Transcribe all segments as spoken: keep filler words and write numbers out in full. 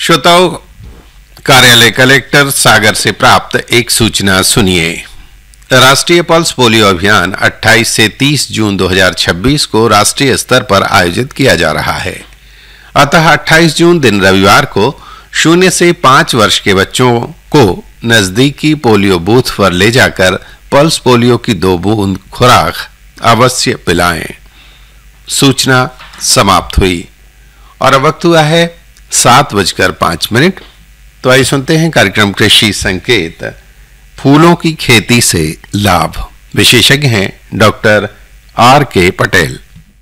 श्रोताओं, कार्यालय कलेक्टर सागर से प्राप्त एक सूचना सुनिए। राष्ट्रीय पल्स पोलियो अभियान अट्ठाईस से तीस जून दो हज़ार छब्बीस को राष्ट्रीय स्तर पर आयोजित किया जा रहा है। अतः अट्ठाईस जून दिन रविवार को शून्य से पांच वर्ष के बच्चों को नजदीकी पोलियो बूथ पर ले जाकर पल्स पोलियो की दो बूंद खुराक अवश्य पिलाएं। सूचना समाप्त हुई और अब वक्त हुआ है सात बजकर पांच मिनट। तो आइए सुनते हैं कार्यक्रम कृषि संकेत, फूलों की खेती से लाभ। विशेषज्ञ हैं डॉक्टर आर के पटेल।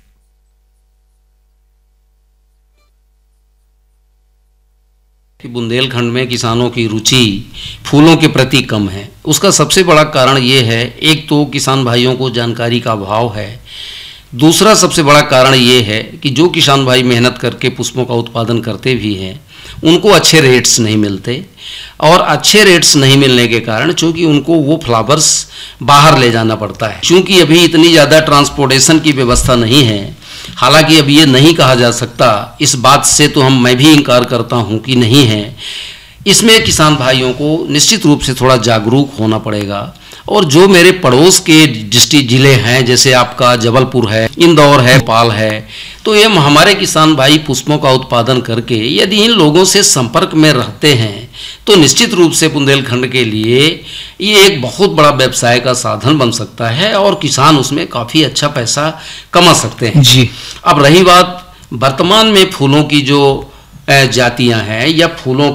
बुंदेलखंड में किसानों की रुचि फूलों के प्रति कम है। उसका सबसे बड़ा कारण ये है, एक तो किसान भाइयों को जानकारी का अभाव है, दूसरा सबसे बड़ा कारण ये है कि जो किसान भाई मेहनत करके पुष्पों का उत्पादन करते भी हैं उनको अच्छे रेट्स नहीं मिलते, और अच्छे रेट्स नहीं मिलने के कारण चूँकि उनको वो फ्लावर्स बाहर ले जाना पड़ता है। चूँकि अभी इतनी ज़्यादा ट्रांसपोर्टेशन की व्यवस्था नहीं है, हालांकि अब ये नहीं कहा जा सकता, इस बात से तो हम मैं भी इनकार करता हूँ कि नहीं है। इसमें किसान भाइयों को निश्चित रूप से थोड़ा जागरूक होना पड़ेगा। और जो मेरे पड़ोस के डिस्ट्रिक्ट जिले हैं, जैसे आपका जबलपुर है, इंदौर है, भोपाल है, तो ये हमारे किसान भाई पुष्पों का उत्पादन करके यदि इन लोगों से संपर्क में रहते हैं तो निश्चित रूप से बुंदेलखंड के लिए ये एक बहुत बड़ा व्यवसाय का साधन बन सकता है और किसान उसमें काफ़ी अच्छा पैसा कमा सकते हैं जी। अब रही बात वर्तमान में फूलों की जो जातियाँ हैं या फूलों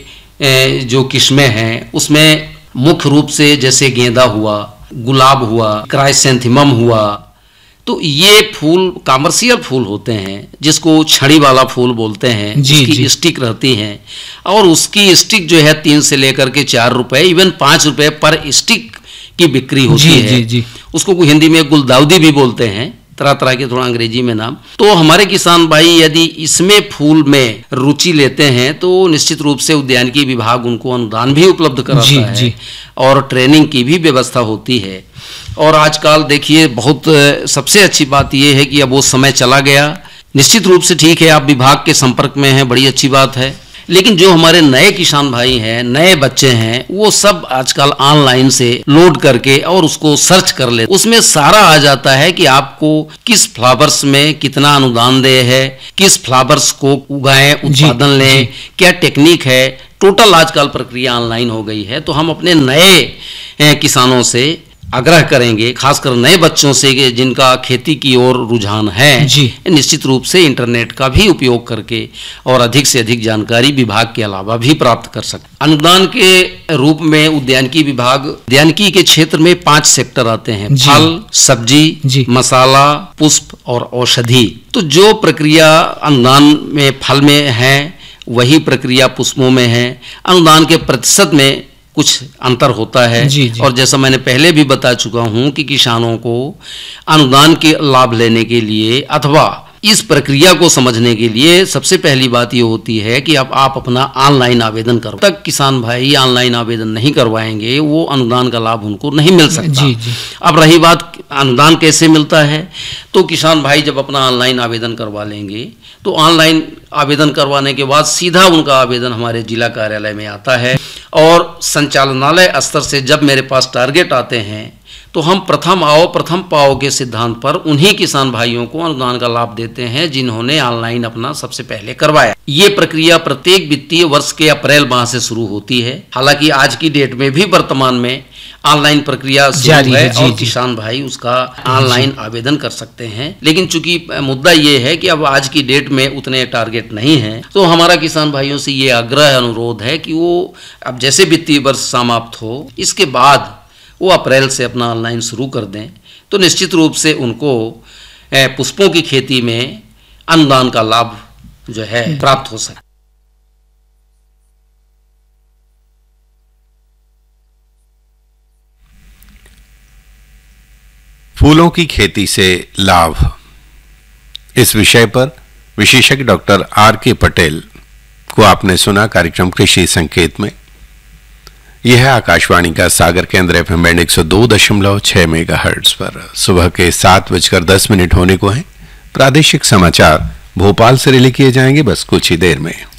के जो किस्में हैं, उसमें मुख्य रूप से जैसे गेंदा हुआ, गुलाब हुआ, क्राइसेंथेमम हुआ, तो ये फूल कमर्शियल फूल होते हैं जिसको छड़ी वाला फूल बोलते हैं, जिसकी स्टिक रहती है और उसकी स्टिक जो है तीन से लेकर के चार रुपए इवन पाँच रुपए पर स्टिक की बिक्री होती जी, है जी, जी। उसको हिंदी में गुलदाउदी भी बोलते हैं, तरह तरह के थोड़ा अंग्रेजी में नाम। तो हमारे किसान भाई यदि इसमें फूल में रुचि लेते हैं तो निश्चित रूप से उद्यानिकी विभाग उनको अनुदान भी उपलब्ध कराता जी, है जी। और ट्रेनिंग की भी व्यवस्था होती है। और आजकल देखिए बहुत सबसे अच्छी बात यह है कि अब वो समय चला गया। निश्चित रूप से ठीक है, आप विभाग के संपर्क में हैं, बड़ी अच्छी बात है, लेकिन जो हमारे नए किसान भाई हैं, नए बच्चे हैं, वो सब आजकल ऑनलाइन से लोड करके और उसको सर्च कर ले, उसमें सारा आ जाता है कि आपको किस फ्लावर्स में कितना अनुदान दे है, किस फ्लावर्स को उगाएं, उत्पादन लें, क्या टेक्निक है, टोटल आजकल प्रक्रिया ऑनलाइन हो गई है। तो हम अपने नए किसानों से आग्रह करेंगे, खासकर नए बच्चों से जिनका खेती की ओर रुझान है, निश्चित रूप से इंटरनेट का भी उपयोग करके और अधिक से अधिक जानकारी विभाग के अलावा भी प्राप्त कर सकते। अनुदान के रूप में उद्यानिकी विभाग, उद्यानिकी के क्षेत्र में पांच सेक्टर आते हैं, फल, सब्जी, मसाला, पुष्प और औषधि। तो जो प्रक्रिया अनुदान में फल में है वही प्रक्रिया पुष्पों में है। अनुदान के प्रतिशत में कुछ अंतर होता है जी, जी। और जैसा मैंने पहले भी बता चुका हूं कि किसानों को अनुदान के लाभ लेने के लिए अथवा इस प्रक्रिया को समझने के लिए सबसे पहली बात ये होती है कि अब आप अपना ऑनलाइन आवेदन करो। तक किसान भाई ऑनलाइन आवेदन नहीं करवाएंगे वो अनुदान का लाभ उनको नहीं मिल सकता जी, जी। अब रही बात अनुदान कैसे मिलता है, तो किसान भाई जब अपना ऑनलाइन आवेदन करवा लेंगे तो ऑनलाइन आवेदन करवाने के बाद सीधा उनका आवेदन हमारे जिला कार्यालय में आता है और संचालनालय स्तर से जब मेरे पास टारगेट आते हैं तो हम प्रथम आओ प्रथम पाओ के सिद्धांत पर उन्हीं किसान भाइयों को अनुदान का लाभ देते हैं जिन्होंने ऑनलाइन अपना सबसे पहले करवाया। ये प्रक्रिया प्रत्येक वित्तीय वर्ष के अप्रैल माह से शुरू होती है। हालांकि आज की डेट में भी वर्तमान में ऑनलाइन प्रक्रिया जारी है और किसान भाई उसका ऑनलाइन आवेदन कर सकते हैं। लेकिन चूंकि मुद्दा ये है कि अब आज की डेट में उतने टारगेट नहीं है, तो हमारा किसान भाइयों से ये आग्रह अनुरोध है कि वो अब जैसे वित्तीय वर्ष समाप्त हो इसके बाद वो अप्रैल से अपना ऑनलाइन शुरू कर दें, तो निश्चित रूप से उनको पुष्पों की खेती में अनुदान का लाभ जो है प्राप्त हो सके। फूलों की खेती से लाभ, इस विषय पर विशेषज्ञ डॉक्टर आर के पटेल को आपने सुना कार्यक्रम कृषि संकेत में। यह है आकाशवाणी का सागर केंद्र एफ एम एक सौ दो दशमलव छह मेगाहर्ट्ज पर। सुबह के सात बजकर दस मिनट होने को हैं। प्रादेशिक समाचार भोपाल से रिले किए जाएंगे बस कुछ ही देर में।